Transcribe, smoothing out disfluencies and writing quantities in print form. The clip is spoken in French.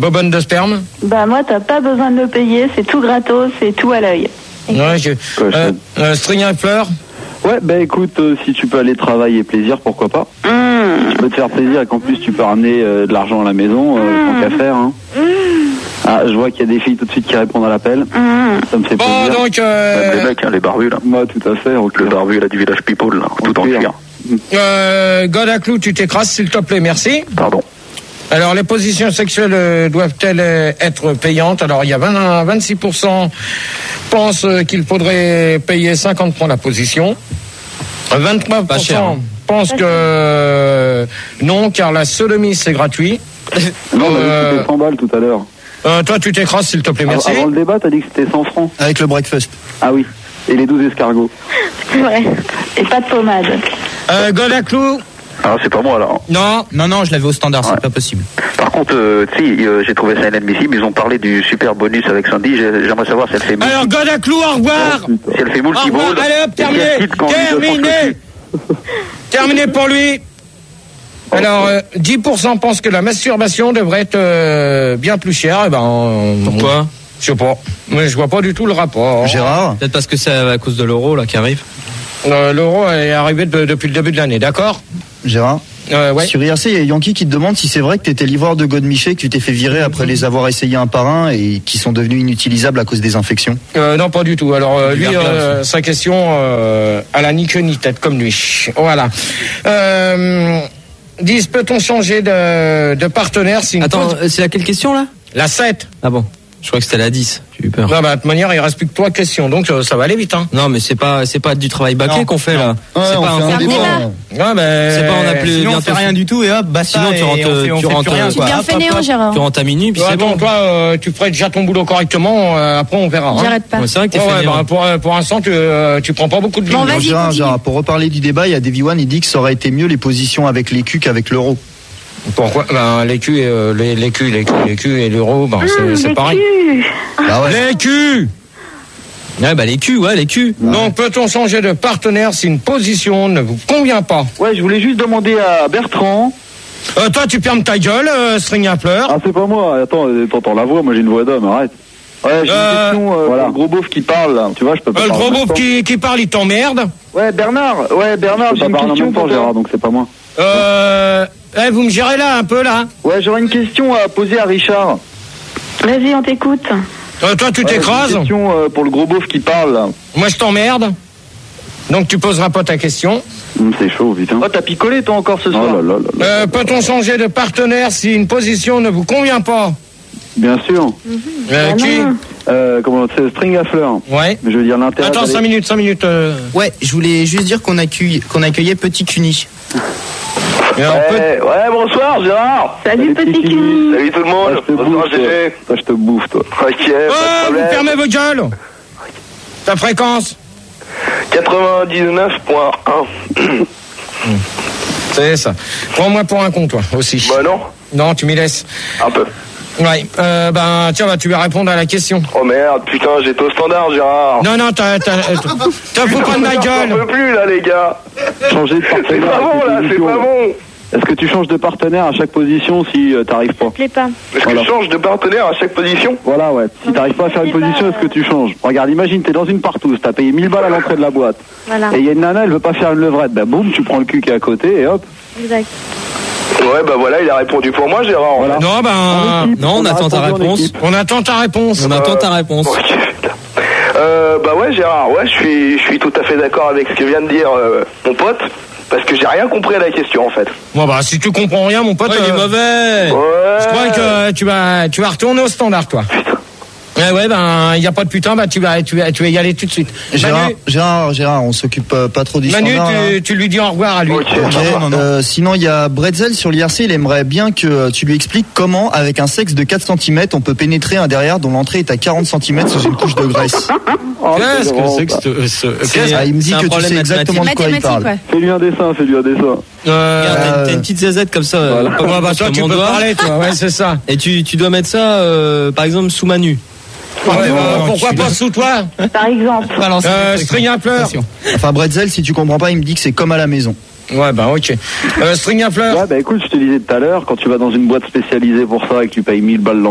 Bobonne de sperme. Bah moi, t'as pas besoin de le payer, c'est tout gratos, c'est tout à l'œil. Ouais, string à fleurs. Ouais, bah écoute, si tu peux aller travailler plaisir, pourquoi pas. Tu peux te faire plaisir et qu'en plus tu peux ramener de l'argent à la maison, tant qu'à faire. Hein. Ah, je vois qu'il y a des filles tout de suite qui répondent à l'appel. Ça me fait plaisir. Bon, donc... Même les mecs, hein, les barbus, là. Moi, tout à fait. Le barbu, là, du village People, là, tout en cuir. Godaclou, tu t'écrases, s'il te plaît, merci. Pardon. Alors, les positions sexuelles doivent-elles être payantes? Alors, il y a 26% pensent qu'il faudrait payer 50 francs la position. 23% pensent que non, car la sodomie, c'est gratuit. Non, c'était 100 balles tout à l'heure. Toi, tu t'écrases, s'il te plaît, merci. Avant le débat, t'as dit que c'était 100 francs. Avec le breakfast. Ah oui. Et les 12 escargots. C'est vrai. Et pas de pommade. Godaclou. Ah, c'est pas moi, là. Non, je l'avais au standard, c'est pas possible. Par contre, tu sais, j'ai trouvé ça inadmissible. Ils ont parlé du super bonus avec Sandy. J'aimerais savoir si elle fait Alors, Godaclou, au revoir. Si elle fait multi-ball. Allez, hop, terminé. Terminé pour lui. Alors, 10% pensent que la masturbation devrait être bien plus chère. Pourquoi? Je sais pas. Mais je vois pas du tout le rapport. Gérard? Peut-être parce que c'est à cause de l'euro là qui arrive. L'euro est arrivé depuis le début de l'année, d'accord? Gérard? Ouais. Sur IRC, il y a Yankee qui te demande si c'est vrai que tu étais livreur de Godemiché, que tu t'es fait virer après les avoir essayés un par un et qui sont devenus inutilisables à cause des infections. Non, pas du tout. Alors, lui, sa question, à la ni queue ni tête, comme lui. Voilà. Disent, peut-on changer de partenaire si... Attends, c'est laquelle question, là? La 7. Ah bon? Je crois que c'était la 10. J'ai eu peur. Non, de toute manière, il reste plus que 3 questions, donc ça va aller vite, hein. Non, mais c'est pas du travail bâclé qu'on fait, là. Ouais, c'est pas un débat. Non, mais... C'est pas, on a plus Sinon, on fait rien du tout et hop, basta. Sinon, tu rentres, Tu es bien fainéant, Gérard. tu rentres à minuit, puis c'est bon. Toi, tu ferais déjà ton boulot correctement, après on verra. Hein. J'arrête pas. Ouais, c'est vrai que t'es fainéant. Pour l'instant, tu prends pas beaucoup de Bon, billes. vas-y, Gérard, continue. pour reparler du débat, il y a Davy One, il dit que ça aurait été mieux les positions avec l'écu qu'avec l'euro. Pourquoi? L'écu et l'euro, c'est pareil. Bah ouais. L'écu. Ouais, les culs. Donc, peut-on changer de partenaire si une position ne vous convient pas? Ouais, je voulais juste demander à Bertrand. Toi, tu fermes ta gueule, string à fleurs. Ah, c'est pas moi. Attends, t'entends la voix. Moi, j'ai une voix d'homme. Arrête. Ouais, j'ai une question. Voilà. Le gros beauf qui parle, là. Tu vois, je peux pas Le parler. gros beauf qui parle, il t'emmerde. Ouais, Bernard, j'ai une question pour Gérard, donc c'est pas moi. Vous me gérez là, un peu, là. Ouais, j'aurais une question à poser à Richard. Vas-y, on t'écoute. Toi, tu t'écrases. Une question pour le gros beauf qui parle, là. Moi, je t'emmerde. Donc, tu poseras pas ta question. C'est chaud, putain. Oh, t'as picolé, toi, encore ce soir. Oh là là. Peut-on changer de partenaire si une position ne vous convient pas? Bien sûr. Qui? Comment c'est string à fleurs. Ouais. Mais je veux dire l'intérêt. Attends, 5 minutes. Ouais, je voulais juste dire qu'on accueillait Petit Cuny. Ouais, bonsoir Gérard. Salut, petit cul. Salut tout le monde. Bonsoir GG. Toi, je te bouffe, toi. Ok, pas de vous problème. fermez vos gueules. Ta fréquence? 99.1. C'est ça. Prends-moi pour un con, toi, aussi. Bah non. Non, tu m'y laisses. Un peu. Ouais, tiens, tu vas répondre à la question. Oh merde, putain, j'étais au standard, Gérard. Non, t'as fous pas de ma gueule. J'en peux plus, là, les gars. Changer de partenaire. C'est pas bon, là, c'est pas bon. Est-ce que tu changes de partenaire à chaque position si t'arrives pas? Plaît pas. Est-ce que je change de partenaire à chaque position? Voilà, ouais. Si t'arrives pas à faire une position, est-ce que tu changes? Regarde, imagine, t'es dans une partouze, t'as payé 1000 balles à l'entrée de la boîte. Voilà. Et il y a une nana, elle veut pas faire une levrette. Bah boum, tu prends le cul qui est à côté et hop. Exact. Ouais, bah voilà, il a répondu pour moi, Gérard. Voilà. Non, on attend ta réponse. On attend ta réponse. On attend ta réponse. Ok, putain. Bah ouais, Gérard, ouais, je suis tout à fait d'accord avec ce que vient de dire mon pote. Parce que j'ai rien compris à la question en fait. Bon si tu comprends rien, mon pote, il est mauvais. Ouais. Je crois que tu vas retourner au standard, toi. Putain. Ouais, il y a pas de putain, tu vas y aller tout de suite. Gérard, on s'occupe pas trop du Manu, standard. tu lui dis au revoir à lui. Ok. Sinon, il y a Bretzel sur l'IRC, il aimerait bien que tu lui expliques comment, avec un sexe de 4 cm, on peut pénétrer un derrière dont l'entrée est à 40 cm sous une couche de graisse. Qu'est-ce que c'est que ce... Il me dit que tu sais exactement de quoi il parle. Ouais. Fais-lui un dessin. Regarde, t'as une petite zazette comme ça. Toi, tu peux parler, toi. Ouais, c'est ça. Et tu dois mettre ça, par exemple, sous Manu. Pourquoi pas sous toi? Par exemple. String à fleurs. Enfin, Bretzel, si tu comprends pas, il me dit que c'est comme à la maison. Ouais, ok. String à fleurs. Ouais, écoute, je te disais tout à l'heure, quand tu vas dans une boîte spécialisée pour ça et que tu payes 1000 balles